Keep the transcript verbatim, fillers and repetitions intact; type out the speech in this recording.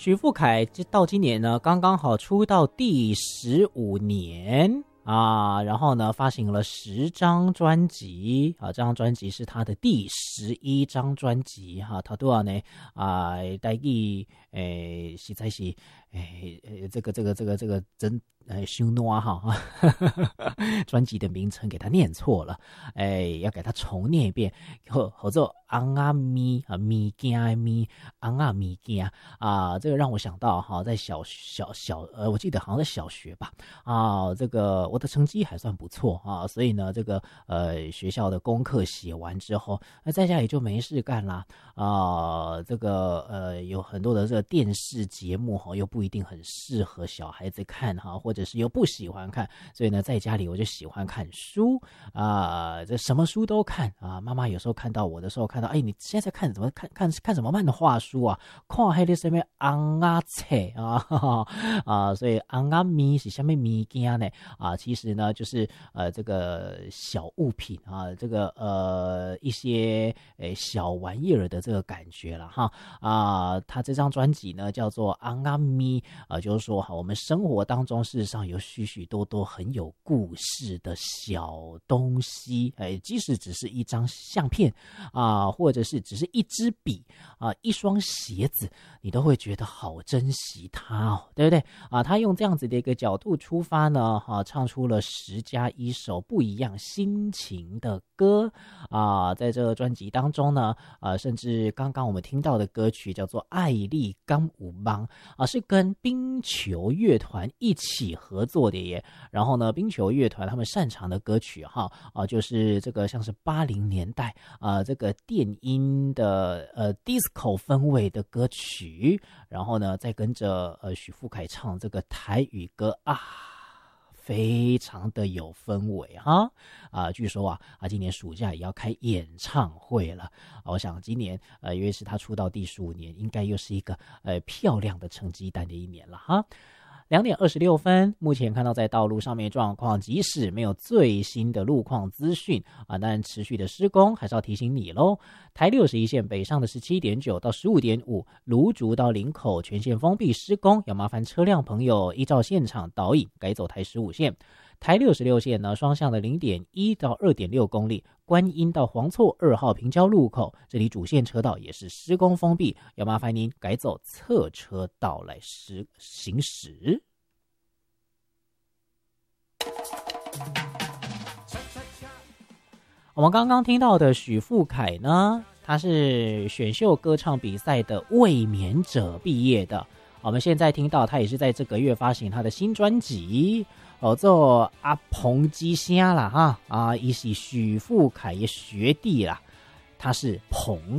许富凯到今年呢，刚刚好出道第十五年。啊，然后呢，发行了十张专辑啊，这张专辑是他的第十一张专辑哈。他多少呢？啊，大意诶，实在是诶，这个这个这个这个真诶修诺哈，专辑的名称给他念错了，诶，要给他重念一遍，或或者昂啊咪啊咪件咪昂啊咪件啊，这个让我想到哈，在小小小呃，我记得好像在小学吧啊，这个。我的成绩还算不错啊，所以呢，这个呃学校的功课写完之后，那在家里就没事干啦啊。这个呃有很多的这个电视节目哈，又不一定很适合小孩子看哈，或者是又不喜欢看，所以呢，在家里我就喜欢看书啊，这什么书都看啊。妈妈有时候看到我的时候，看到哎，你现在在看怎么看看看什么漫画书啊？看还得什么昂啊册啊啊，所以昂啊咪是什么咪件呢？啊。其实呢，就是呃这个小物品啊，这个呃一些诶小玩意儿的这个感觉了哈啊。他这张专辑呢叫做《安安咪》啊，就是说哈，我们生活当中事实上有许许多多很有故事的小东西，哎，即使只是一张相片啊，或者是只是一支笔啊，一双鞋子，你都会觉得好珍惜它哦，对不对啊？他用这样子的一个角度出发呢，哈、啊，唱出了十加一首不一样心情的歌啊，在这个专辑当中呢，啊，甚至刚刚我们听到的歌曲叫做《爱丽刚舞邦》啊，是跟冰球乐团一起合作的耶。然后呢，冰球乐团他们擅长的歌曲哈啊，就是这个像是八零年代啊，这个电音的呃 disco 氛围的歌曲，然后呢，再跟着呃许富凯唱这个台语歌啊。非常的有氛围哈啊！据说啊啊，今年暑假也要开演唱会了。啊、我想今年呃，因为是他出道第十五年，应该又是一个呃漂亮的成绩单的一年了哈。两点二十六分，目前看到在道路上面状况，即使没有最新的路况资讯啊，但持续的施工还是要提醒你咯。台六十一线北上的十七点九到十五点五，芦竹到林口全线封闭施工，要麻烦车辆朋友依照现场导引改走台十五线。台六十六线呢，双向的 零点一到二点六公里，观音到黄厝二号平交路口，这里主线车道也是施工封闭，要麻烦您改走侧车道来施行驶。我们刚刚听到的许富凯呢，他是选秀歌唱比赛的卫冕者毕业的。我们现在听到他也是在这个月发行他的新专辑。哦，做阿彭基虾啦哈啊，也是许富凯的学弟啦，他是彭